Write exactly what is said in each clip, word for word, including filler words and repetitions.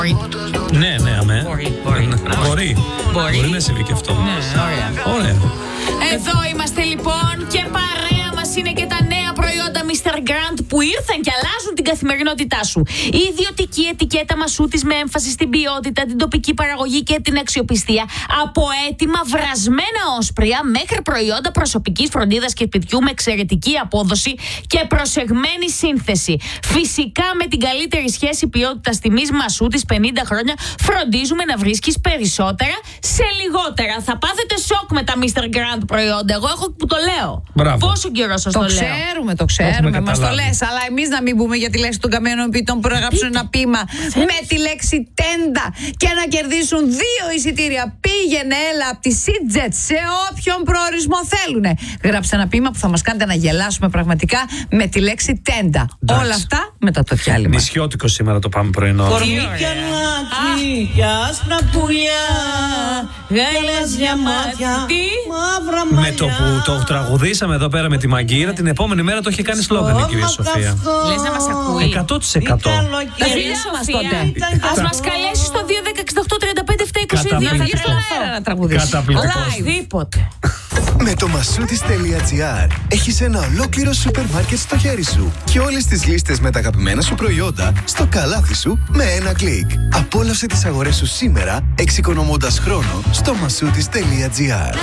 Ναι, ναι, αμέ. Μπορεί, μπορεί. Μπορεί. Μπορεί. Μπορεί να συμβεί και αυτό. Ναι, ωραία. Ωραία. Εδώ είμαστε λοιπόν και παρέα μας είναι και τα νέα προϊόντα μίστερ Grant που ήρθαν και αλλάζουν την καθημερινότητά σου. Η ιδιωτική ετικέτα Μασούτης με έμφαση στην ποιότητα, την τοπική παραγωγή και την αξιοπιστία. Από έτοιμα βρασμένα όσπρια μέχρι προϊόντα προσωπικής φροντίδας και σπιτιού με εξαιρετική απόδοση και προσεγμένη σύνθεση. Φυσικά με την καλύτερη σχέση ποιότητας τιμής Μασούτης πενήντα χρόνια φροντίζουμε να βρίσκεις περισσότερα σε λιγότερα. Θα πάθετε σοκ με τα μίστερ Grant προϊόντα. Εγώ έχω που το λέω. Μπράβο. Πόσο καιρό σας το, Το λέω. ξέρουμε, το ξέρουμε. Μας το λες. Αλλά εμείς να μην πούμε για τη λέξη των καμένων ποιητών που έγραψουν ένα ποίημα με τη λέξη τέντα και να κερδίσουν δύο εισιτήρια. Πήγαινε, έλα από τη Σίτζετ σε όποιον προορισμό θέλουνε. Γράψτε ένα ποίημα που θα μας κάνετε να γελάσουμε πραγματικά με τη λέξη τέντα. Εντάξει. Όλα αυτά μετά το διάλειμμα. Νησιώτικο σήμερα το πάμε πρωινό. Κορμίκια λάκρυ και άσπρα πουλιά, γαλάζια μάτια, Τι? μαύρα μαλλιά. Με το που το τραγουδήσαμε εδώ πέρα με τη Μαγκύρα, την επόμενη μέρα το είχε κάνει σλόγγαν η κυρία Σοφία. Λες να μας ακούει. εκατό τοις εκατό. Τα φίλια μας τότε. Ας μας καλέσει στο δύο δέκα εξήντα οκτώ τριάντα πέντε επτά είκοσι δύο. Καταπληκτικό. Θα βγει στον αέρα να τραγουδήσει. Καταπληκτικό. Οτιδήποτε. Με το masoutis.gr έχεις ένα ολόκληρο σούπερ μάρκετ στο χέρι σου και όλες τις λίστες με τα αγαπημένα σου προϊόντα στο καλάθι σου με ένα κλικ. Απόλαυσε τις αγορές σου σήμερα εξοικονομώντας χρόνο στο masoutis.gr.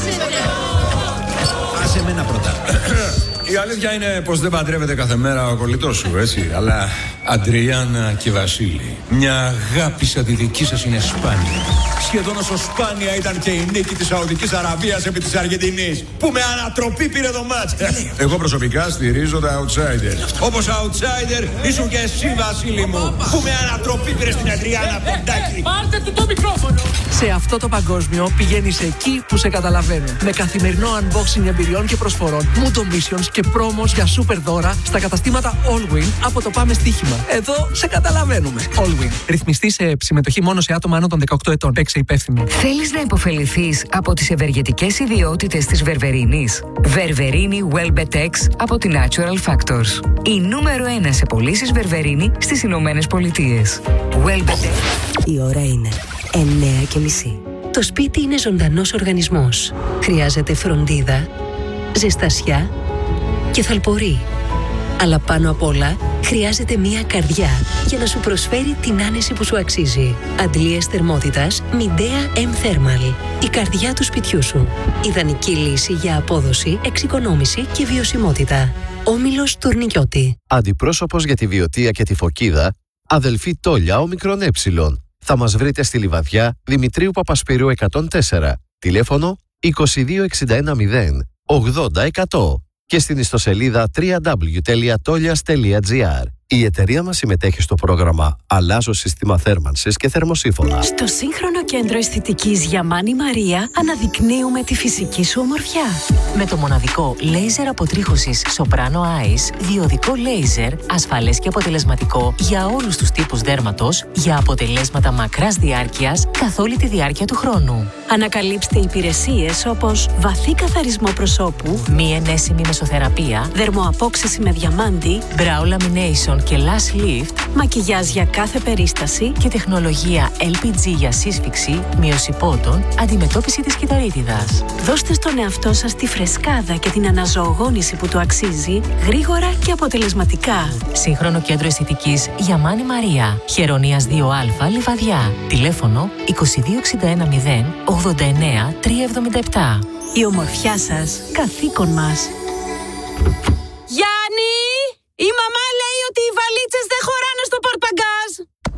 Άσε εμένα πρώτα. Η αλήθεια είναι πως δεν παντρεύεται κάθε μέρα ο κολλητός σου, έτσι. Αλλά Αντριάννα και Βασίλη, μια αγάπη σαν τη δική σας είναι σπάνια. Σχεδόν όσο σπάνια ήταν και η νίκη της Σαουδικής Αραβίας επί της Αργεντινής, που με ανατροπή πήρε το μάτς. Εγώ προσωπικά στηρίζω τα outsider. Όπως outsider ήσουν και εσύ, Βασίλη μου, που με ανατροπή πήρε στην Αντριάννα Ποντάκη. Πάρτε του το μικρόφωνο. Σε αυτό το παγκόσμιο πηγαίνεις εκεί που σε καταλαβαίνουν. Με καθημερινό unboxing εμπειριών και προσφορών, Muto Missions και promos για super δώρα στα καταστήματα Allwin από το Πάμε Στοίχημα. Εδώ σε καταλαβαίνουμε. Allwin. Ρυθμιστή σε συμμετοχή μόνο σε άτομα άνω των δεκαοκτώ ετών. Παίξε υπεύθυνο. Θέλεις να υποφεληθείς από τις ευεργετικές ιδιότητες της Βερβερίνης? Βερβερίνη Welbetex από τη Natural Factors. Η νούμερο ένα σε πωλήσεις Βερβερίνη στις Ηνωμένες Πολιτείες. Welbetex. Η ώρα είναι εννέα και μισή. Το σπίτι είναι ζωντανός οργανισμός. Χρειάζεται φροντίδα, ζεστασιά και θαλπορή. Αλλά πάνω απ' όλα χρειάζεται μία καρδιά για να σου προσφέρει την άνεση που σου αξίζει. Αντλίες θερμότητας Midea M Thermal. Η καρδιά του σπιτιού σου. Ιδανική λύση για απόδοση, εξοικονόμηση και βιωσιμότητα. Όμιλος Τουρνικιώτη. Αντιπρόσωπος για τη Βιωτία και τη Φωκίδα, αδελφή Τόλια Όμικρον Ε. Θα μας βρείτε στη Λιβαδιά Δημητρίου Παπασπυρίου εκατόν τέσσερα. Τηλέφωνο είκοσι δύο εξήντα ένα μηδέν ογδόντα εκατό και στην ιστοσελίδα double-u double-u double-u τελεία τόλιας τελεία τζι άρ. Η εταιρεία μας συμμετέχει στο πρόγραμμα Αλλάζω σύστημα θέρμανσης και θερμοσύφωνα. Στο σύγχρονο κέντρο αισθητικής Γιαμάνη Μαρία αναδεικνύουμε τη φυσική σου ομορφιά. Με το μοναδικό λέιζερ αποτρίχωσης Soprano Eyes, διοδικό λέιζερ, ασφαλές και αποτελεσματικό για όλους τους τύπους δέρματος, για αποτελέσματα μακράς διάρκειας καθ' όλη τη διάρκεια του χρόνου. Ανακαλύψτε υπηρεσίες όπως βαθύ καθαρισμό προσώπου, Μη ενέσιμη μεσοθεραπεία, δερμοαπόξεση με διαμάντι, brow lamination και lash lift, μακιγιάζ για κάθε περίσταση, και τεχνολογία ελ πι τζι για σύσφυξη, μείωση πόντων, αντιμετώπιση της κυταρίτιδας. δώστε στον εαυτό σας τη φρεσκάδα και την αναζωογόνηση που του αξίζει, γρήγορα και αποτελεσματικά. Σύγχρονο κέντρο αισθητικής Γιαμάνη Μαρία, Χερονίας δύο Α, Λιβαδιά. Τηλέφωνο είκοσι δύο εξήντα ένα μηδέν ογδόντα εννέα τριακόσια εβδομήντα επτά. Η ομορφιά σας, καθήκον μας. Γιάννη! Η μαμά λέει ότι οι βαλίτσες δεν χωράνε στο πορτμπαγκάζ.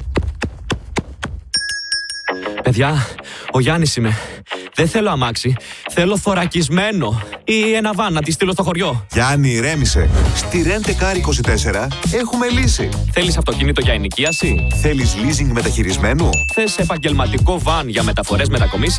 Παιδιά, ο Γιάννης είμαι. Δεν θέλω αμάξι. Θέλω θωρακισμένο. Ή ένα βαν να τη στείλω στο χωριό. Γιάννη, ηρέμησε. Στη Rent-A-Car είκοσι τέσσερα έχουμε λύση. Θέλεις αυτοκίνητο για ενοικίαση? Θέλεις leasing μεταχειρισμένου? Θες επαγγελματικό βαν για μεταφορές μετακομίσεις?